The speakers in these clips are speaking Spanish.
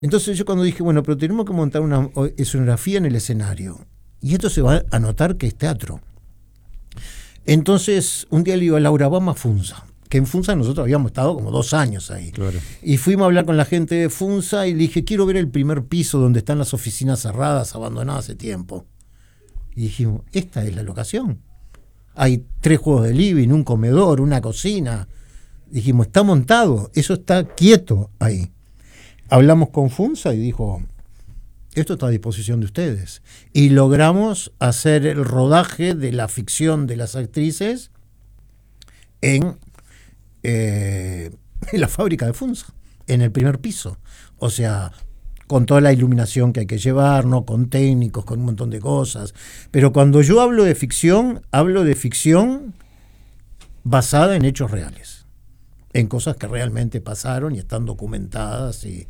Entonces yo cuando dije, bueno, pero tenemos que montar una escenografía en el escenario, y esto se va a notar que es teatro. Entonces un día le digo a Laura, vamos a Funza, que en Funza nosotros habíamos estado como 2 años ahí. Claro. Y fuimos a hablar con la gente de Funza y le dije, quiero ver el primer piso donde están las oficinas cerradas, abandonadas hace tiempo. Y dijimos, esta es la locación. Hay 3 juegos de living, un comedor, una cocina. Dijimos, está montado, eso está quieto ahí. Hablamos con Funza y dijo, esto está a disposición de ustedes. Y logramos hacer el rodaje de la ficción de las actrices en la fábrica de Funza, en el primer piso. O sea, con toda la iluminación que hay que llevar, ¿no? Con técnicos, con un montón de cosas. Pero cuando yo hablo de ficción basada en hechos reales, en cosas que realmente pasaron y están documentadas y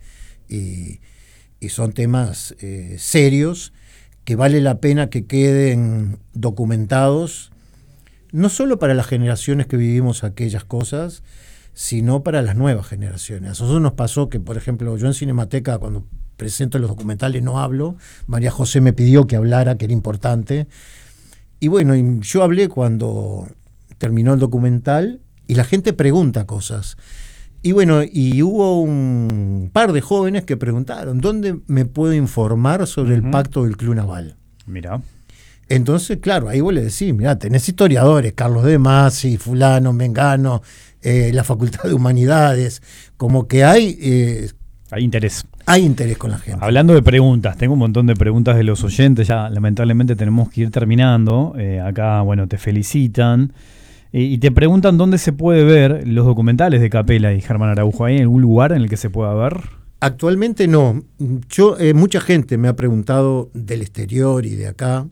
son temas serios que vale la pena que queden documentados, no solo para las generaciones que vivimos aquellas cosas, sino para las nuevas generaciones. A nosotros nos pasó que, por ejemplo, yo en Cinemateca, cuando presento los documentales, no hablo. María José me pidió que hablara, que era importante. Y bueno, yo hablé cuando terminó el documental y la gente pregunta cosas. Y bueno, y hubo un par de jóvenes que preguntaron, ¿dónde me puedo informar sobre el pacto del Club Naval? Mirá. Entonces, claro, ahí vos le decís, mirá, tenés historiadores, Carlos de Masi, fulano, mengano, la Facultad de Humanidades, como que hay interés. Hay interés con la gente. Hablando de preguntas, tengo un montón de preguntas de los oyentes, ya lamentablemente tenemos que ir terminando. Acá, bueno, te felicitan. Y te preguntan dónde se puede ver los documentales de Capela y Germán Araujo. ¿Hay algún lugar en el que se pueda ver? Actualmente no. Mucha gente me ha preguntado del exterior y de acá.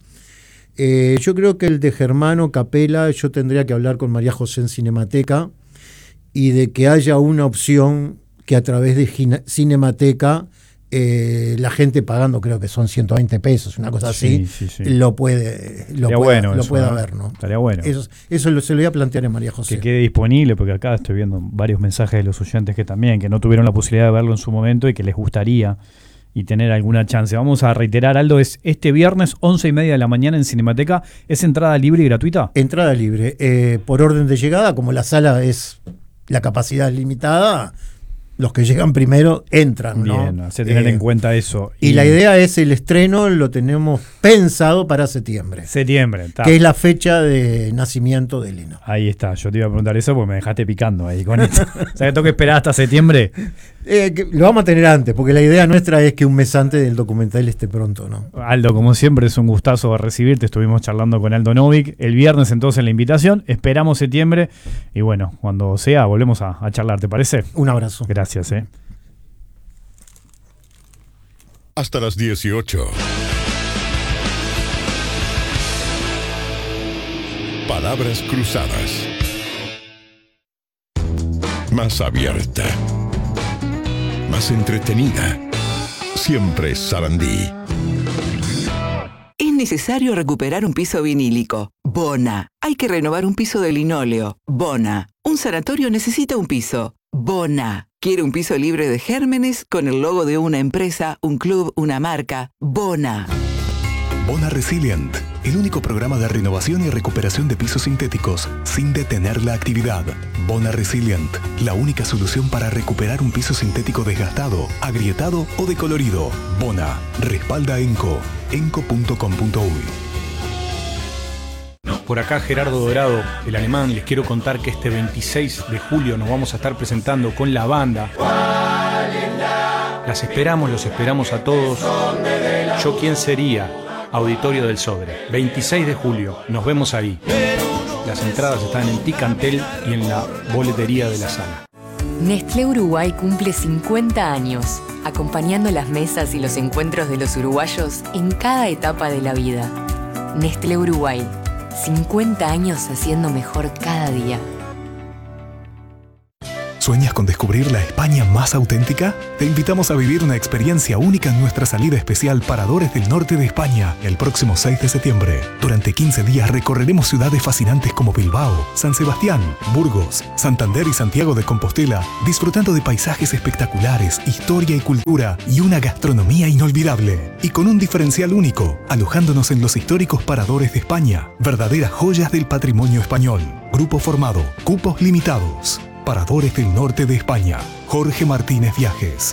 Yo creo que el de Germán o Capela, yo tendría que hablar con María José en Cinemateca y de que haya una opción que a través de Cinemateca la gente pagando, creo que son 120 pesos, una cosa así, lo pueda ver, ¿no? Estaría bueno. Eso se lo voy a plantear a María José. Que quede disponible, porque acá estoy viendo varios mensajes de los oyentes que no tuvieron la posibilidad de verlo en su momento y que les gustaría y tener alguna chance. Vamos a reiterar, Aldo, es este viernes 11:30 de la mañana en Cinemateca. ¿Es entrada libre y gratuita? Entrada libre. Por orden de llegada, como la sala es la capacidad limitada, los que llegan primero entran, ¿no? Bien, hace tener en cuenta eso. Y la idea es el estreno, lo tenemos pensado para septiembre. Que es la fecha de nacimiento de Lino. Ahí está, yo te iba a preguntar eso porque me dejaste picando ahí con esto. O sea, que tengo que esperar hasta septiembre. Lo vamos a tener antes, porque la idea nuestra es que un mes antes del documental esté pronto, ¿no? Aldo, como siempre, es un gustazo recibirte. Estuvimos charlando con Aldo Novik. El viernes entonces la invitación. Esperamos septiembre. Y bueno, cuando sea, volvemos a charlar, ¿te parece? Un abrazo. Gracias. Hasta las 18. Palabras cruzadas. Más abierta. Más entretenida. Siempre Sarandí. Es necesario recuperar un piso vinílico. Bona. Hay que renovar un piso de linóleo. Bona. Un sanatorio necesita un piso. Bona. ¿Quiere un piso libre de gérmenes con el logo de una empresa, un club, una marca? Bona. Bona Resilient, el único programa de renovación y recuperación de pisos sintéticos sin detener la actividad. Bona Resilient, la única solución para recuperar un piso sintético desgastado, agrietado o decolorido. Bona, respalda a ENCO, enco.com.uy. Por acá Gerardo Dorado, el alemán. Les quiero contar que este 26 de julio nos vamos a estar presentando con la banda. Los esperamos a todos. ¿Yo quién sería? Auditorio del Sodre. 26 de julio, nos vemos ahí. Las entradas están en Ticantel y en la boletería de la sala. Nestlé Uruguay cumple 50 años, acompañando las mesas y los encuentros de los uruguayos en cada etapa de la vida. Nestlé Uruguay. 50 años haciendo mejor cada día. ¿Sueñas con descubrir la España más auténtica? Te invitamos a vivir una experiencia única en nuestra salida especial Paradores del Norte de España el próximo 6 de septiembre. Durante 15 días recorreremos ciudades fascinantes como Bilbao, San Sebastián, Burgos, Santander y Santiago de Compostela, disfrutando de paisajes espectaculares, historia y cultura y una gastronomía inolvidable. Y con un diferencial único, alojándonos en los históricos Paradores de España, verdaderas joyas del patrimonio español. Grupo formado, cupos limitados. Paradores del Norte de España. Jorge Martínez Viajes.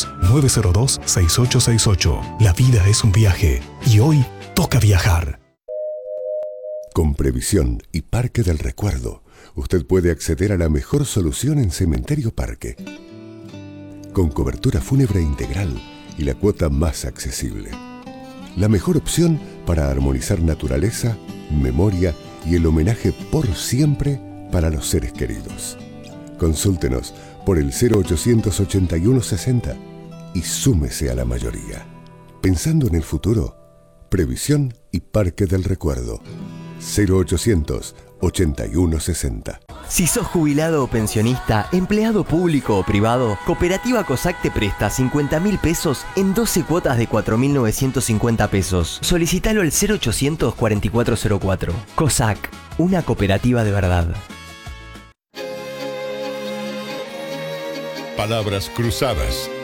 2-902-6868. La vida es un viaje y hoy toca viajar. Con Previsión y Parque del Recuerdo, usted puede acceder a la mejor solución en Cementerio Parque. Con cobertura fúnebre integral y la cuota más accesible. La mejor opción para armonizar naturaleza, memoria y el homenaje por siempre para los seres queridos. Consúltenos por el 0800 81 60 y súmese a la mayoría. Pensando en el futuro, Previsión y Parque del Recuerdo. 0800 81 60. Si sos jubilado o pensionista, empleado público o privado, Cooperativa COSAC te presta 50.000 pesos en 12 cuotas de 4.950 pesos. Solicítalo al 0800 4404. COSAC, una cooperativa de verdad. Palabras cruzadas.